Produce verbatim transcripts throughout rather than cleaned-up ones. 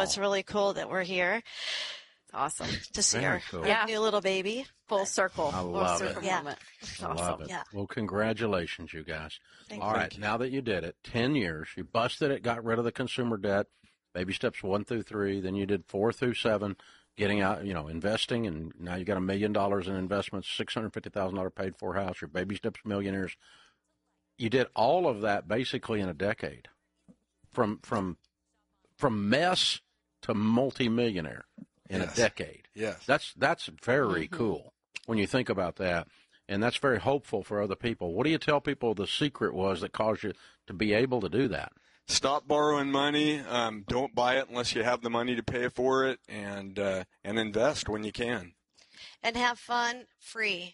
So it's really cool that we're here. Awesome to see Very our, cool. our Yeah. new little baby. Full circle. I Full love circle it. Yeah. moment. It's I awesome. love it. Yeah. Well, congratulations, you guys. Thank All you. right, now that you did it, ten years, you busted it, got rid of the consumer debt, baby steps one through three, then you did four through seven, getting out, you know, investing, and now you got a million dollars in investments, six hundred fifty thousand dollars paid for house, your baby steps millionaires. You did all of that basically in a decade, from from from mess to multimillionaire in Yes. a decade. Yes. That's that's very Mm-hmm. cool when you think about that, and that's very hopeful for other people. What do you tell people the secret was that caused you to be able to do that? Stop borrowing money. Um, don't buy it unless you have the money to pay for it, and uh, and invest when you can. And have fun free.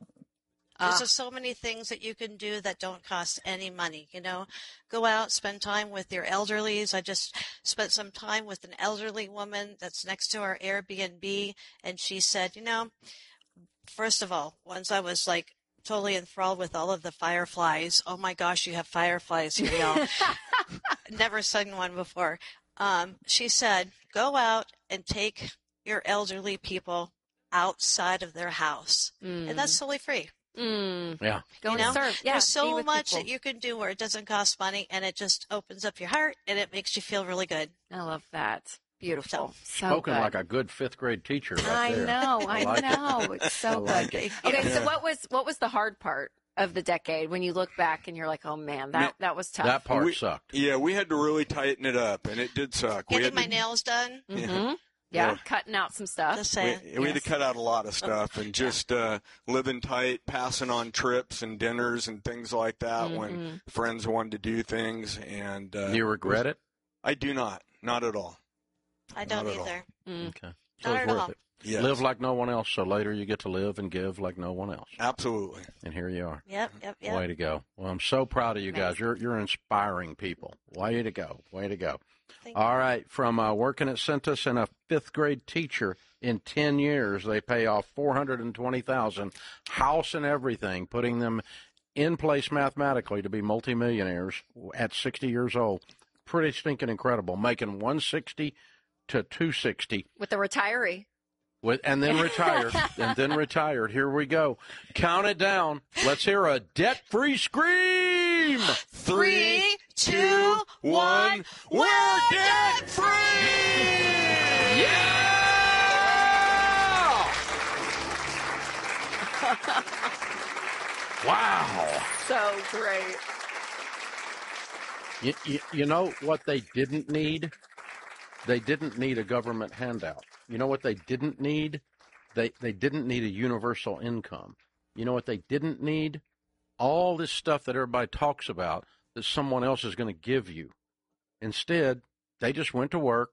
Ah. There's just so many things that you can do that don't cost any money. You know, go out, spend time with your elderlies. I just spent some time with an elderly woman that's next to our Airbnb, and she said, you know, first of all, once I was like totally enthralled with all of the fireflies. Oh my gosh, you have fireflies here, y'all. Never seen one before. Um, she said, go out and take your elderly people outside of their house, Mm. and that's totally free. Mm. Yeah. Go You and know, serve. Yeah, There's be so with much people. that you can do where it doesn't cost money, and it just opens up your heart, and it makes you feel really good. I love that. Beautiful. So Spoken good. like a good fifth grade teacher right I there. know. I, like know. It. It's so I like good. it. Okay, so what was what was the hard part of the decade when you look back and you're like, oh man, that No, that was tough. That part We- sucked. Yeah, we had to really tighten it up, and it did suck. We Getting had my to, nails done, hmm Yeah. Yeah, Yeah. cutting out some stuff. just we, saying. we had to Yes. cut out a lot of stuff, and just uh, living tight, passing on trips and dinners and things like that Mm-hmm. when friends wanted to do things. And uh, Do you regret it? I do not, not at all. I don't Not at all. either. Mm. Okay. So Not it's at worth all. it. Yes. Live like no one else, so later you get to live and give like no one else. Absolutely. And here you are. Yep, yep, yep. Way to go. Well, I'm so proud of you guys. Thanks. You're you're inspiring people. Way to go. Way to go. Thank All right. From uh, working at Centus and a fifth grade teacher in ten years, they pay off four hundred twenty thousand dollars, house and everything, putting them in place mathematically to be multimillionaires at sixty years old. Pretty stinking incredible. Making one sixty to two sixty. With the retiree. With, and then retired, and then retired. Here we go. Count it down. Let's hear a debt-free scream. Three, two, one. We're debt free! Wow. So great. You, you, you know what they didn't need? They didn't need a government handout. You know what they didn't need? They they didn't need a universal income. You know what they didn't need? All this stuff that everybody talks about that someone else is going to give you. Instead, they just went to work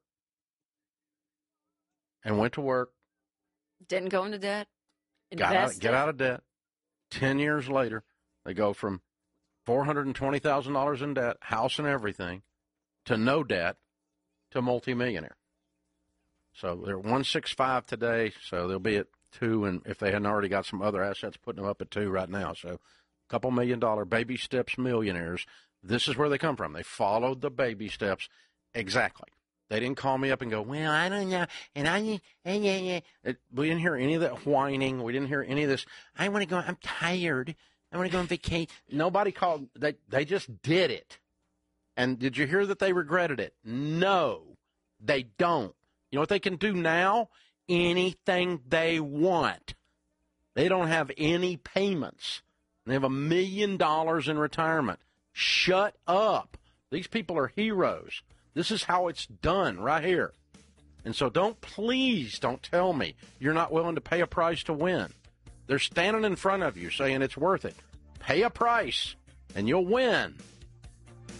and went to work, Didn't go into debt. got out, Invested. get out of debt. Ten years later, they go from four hundred twenty thousand dollars in debt, house and everything, to no debt, to multimillionaire. So they're one sixty-five today, so they'll be at two, and if they hadn't already got some other assets, putting them up at two right now. So a couple million dollar baby steps millionaires. This is where they come from. They followed the baby steps exactly. They didn't call me up and go, well, I don't know, and I, yeah, yeah, yeah. It, we didn't hear any of that whining. We didn't hear any of this. I want to go. I'm tired. I want to go on vacation. Nobody called. They they just did it. And did you hear that they regretted it? No, they don't. You know what they can do now? Anything they want. They don't have any payments. They have a million dollars in retirement. Shut up. These people are heroes. This is how it's done right here. And so don't, please don't tell me you're not willing to pay a price to win. They're standing in front of you saying it's worth it. Pay a price and you'll win.